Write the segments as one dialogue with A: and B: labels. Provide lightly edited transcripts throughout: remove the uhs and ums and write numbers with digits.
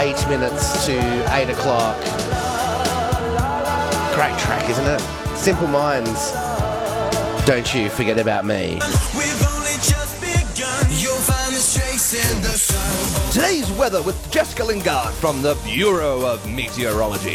A: 8 minutes to 8 o'clock. Great track, isn't it? Simple Minds. Don't you forget about me.
B: We've only just begun. You'll find us chasing the sun.
C: Today's weather with Jessica Lingard from the Bureau of Meteorology.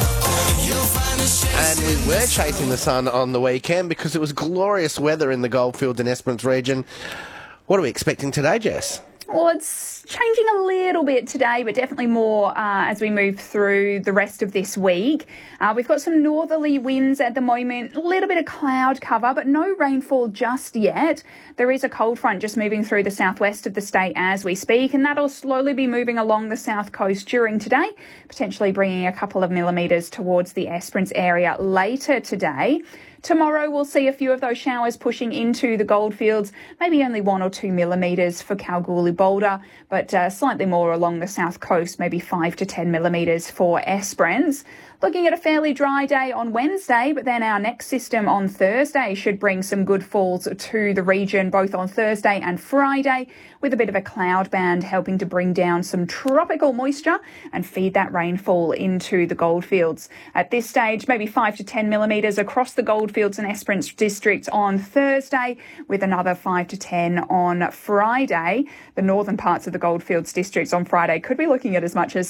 A: And we were chasing the sun on the weekend because it was glorious weather in the Goldfields and Esperance region. What are we expecting today, Jess?
D: Well, it's changing a little bit today, but definitely more as we move through the rest of this week. We've got some northerly winds at the moment, a little bit of cloud cover, but no rainfall just yet. There is a cold front just moving through the southwest of the state as we speak, and that'll slowly be moving along the south coast during today, potentially bringing a couple of millimetres towards the Esperance area later today. Tomorrow we'll see a few of those showers pushing into the Goldfields, maybe only 1 or 2 millimetres for Kalgoorlie-Boulder, but slightly more along the south coast, maybe 5 to 10 millimetres for Esperance. Looking at a fairly dry day on Wednesday, but then our next system on Thursday should bring some good falls to the region, both on Thursday and Friday, with a bit of a cloud band helping to bring down some tropical moisture and feed that rainfall into the Goldfields. At this stage, maybe 5 to 10 millimetres across the Goldfields and Esperance districts on Thursday, with another 5 to 10 on Friday. The northern parts of the Goldfields districts on Friday could be looking at as much as,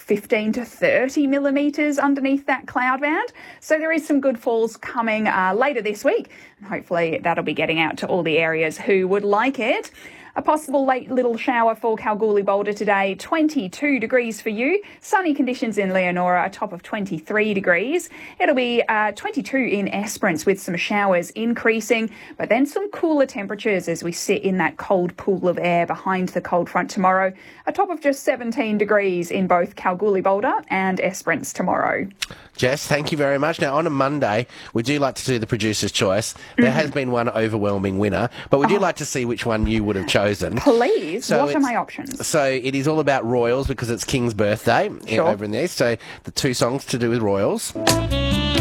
D: 15 to 30 millimetres underneath that cloud band. So there is some good falls coming later this week. And hopefully that'll be getting out to all the areas who would like it. A possible late little shower for Kalgoorlie-Boulder today, 22 degrees for you. Sunny conditions in Leonora, a top of 23 degrees. It'll be 22 in Esperance with some showers increasing, but then some cooler temperatures as we sit in that cold pool of air behind the cold front tomorrow. A top of just 17 degrees in both Kalgoorlie-Boulder and Esperance tomorrow.
A: Jess, thank you very much. Now, on a Monday, we do like to do the producer's choice. There has been one overwhelming winner, but we do like to see which one you would have chosen.
D: Please,
A: So
D: what are my options?
A: So it is all about Royals because it's King's birthday over in there. So the two songs to do with Royals.